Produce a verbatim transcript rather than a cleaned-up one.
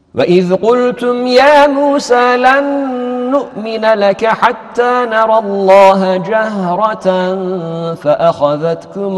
وَإِذْ قُلْتُمْ يَا مُوسَى لَن نُّؤْمِنَ لَكَ حَتَّى نَرَى اللَّهَ جَهْرَةً فَأَخَذَتْكُمُ